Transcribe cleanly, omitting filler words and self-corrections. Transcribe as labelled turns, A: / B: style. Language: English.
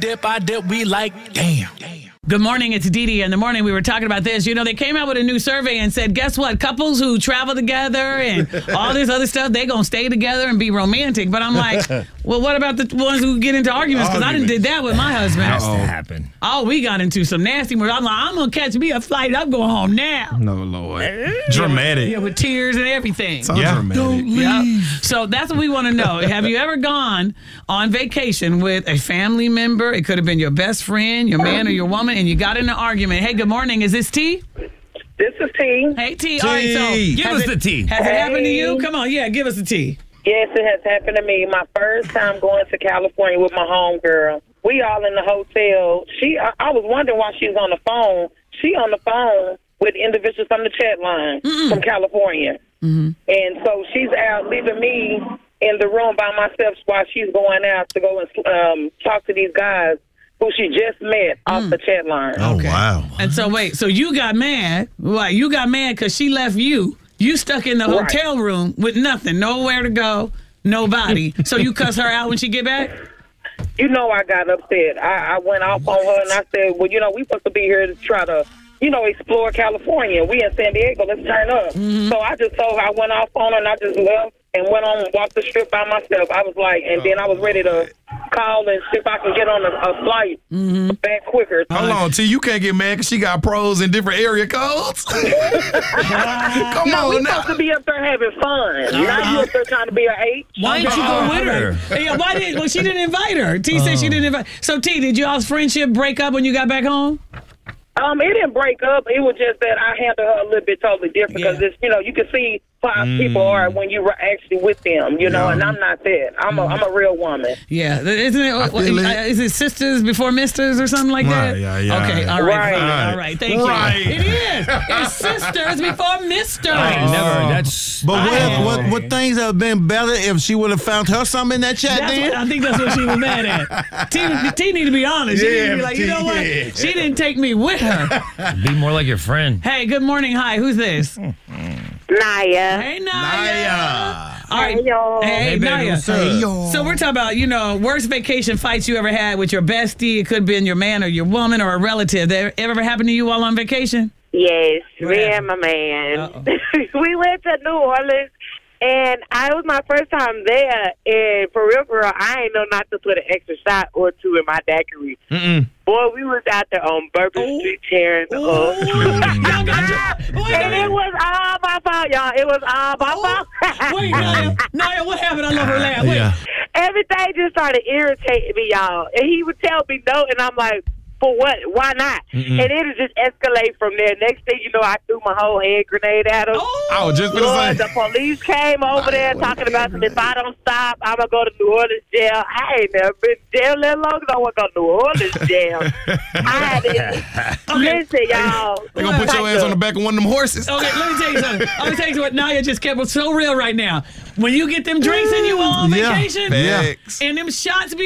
A: dip, we like, damn.
B: Good morning, it's Dee Dee. In the morning, we were talking about this. You know, they came out with a new survey and said, guess what? Couples who travel together and all this other stuff, they going to stay together and be romantic. But I'm like, well, what about the ones who get into arguments? Because I done did that with my husband.
C: Has to happen.
B: Oh, we got into some nasty words. I'm like, I'm going to catch me a flight. I'm going home now.
C: No, Lord.
A: Dramatic.
B: Yeah, with tears and everything.
C: So dramatic.
A: Don't leave.
B: Yeah. So that's what we want to know. Have you ever gone on vacation with a family member? It could have been your best friend, your man or your woman, and you got in an argument. Hey, good morning. Is this T?
D: This is T.
B: Hey, T. All right, so
C: Give us the tea.
B: Has it happened to you?
D: Hey.
B: Come on, yeah, give us the T.
D: Yes, it has happened to me. My first time going to California with my homegirl. We all in the hotel. I was wondering why she was on the phone. She on the phone with individuals on the chat line from California. Mm-hmm. And so she's out leaving me in the room by myself while she's going out to go and talk to these guys who she just met off the chat line.
C: Oh, wow.
B: And so, wait, so you got mad. Right, you got mad because she left you. You stuck in the hotel room with nothing, nowhere to go, nobody. So you cuss her out when she get back?
D: You know I got upset. I went off on her and I said, well, you know, we supposed to be here to try to, you know, explore California. We in San Diego. Let's turn up. Mm-hmm. So I just told her, I went off on her and I just left and went on and walked the strip by myself. I was like, and then I was ready to call and see if I can get on a flight back quicker.
C: Hold on, T. You can't get mad because she got pros in different area codes. Come
D: No, we
C: on now.
D: supposed to be up there having fun. Now you up there trying to be an H.
B: Why didn't you go with her? Yeah, well, she didn't invite her. T said she didn't invite. So, T, did y'all's friendship break up when you got back home?
D: It didn't break up. It was just that I handled her a little bit totally different because it's, you know, you can see how people are when you were actually with them, you know, and I'm not that. I'm a real woman.
B: Yeah, isn't it? Is it sisters before misters or something like that?
C: Yeah.
B: Okay, all right,
D: Right.
B: fine. All right, thank you. It is. It's sisters before misters.
C: That's.
E: But what things have been better if she would have found her something in that chat then?
B: I think that's what she was mad at. T need to be honest. She need to be like, you know what? She didn't take me with her.
F: Be more like your friend.
B: Hey, good morning. Hi, who's this?
D: Naya.
B: Hey, Naya. All right.
D: Hey, y'all.
B: Hey,
F: baby,
B: Naya.
F: what's up?
E: Hey, yo.
B: So we're talking about, you know, worst vacation fights you ever had with your bestie. It could have been your man or your woman or a relative. That ever happened to you while on vacation?
G: Yes,
B: What
G: me
B: happened?
G: and my man.
B: Uh-oh.
G: We went to New Orleans, and it was my first time there. And for real, I ain't know not to put an extra shot or two in my daiquiri. Boy, we was out there on Bourbon Street tearing up. And it was all my fault, y'all. It was all my fault.
B: Wait, Naya, what happened? I love her laugh. Wait.
E: Yeah.
G: Everything just started irritating me, y'all. And he would tell me no, and I'm like, for what? Why not? And it would just escalate from there. Next thing you know, I threw my whole hand grenade at him.
C: I was just going
G: Lord,
C: to
G: the
C: say.
G: police came over there talking about if I don't stop, I'm going to go to New Orleans jail. I ain't never been to jail that long because I want to go to New Orleans jail. I had it. Listen, y'all.
C: They're going to put your ass on the back of one of them horses.
B: Okay, let me tell you something. I'm going to tell you what Naya just kept was so real right now. When you get them drinks and you all on
E: Yeah.
B: vacation,
C: Facts.
B: and them shots be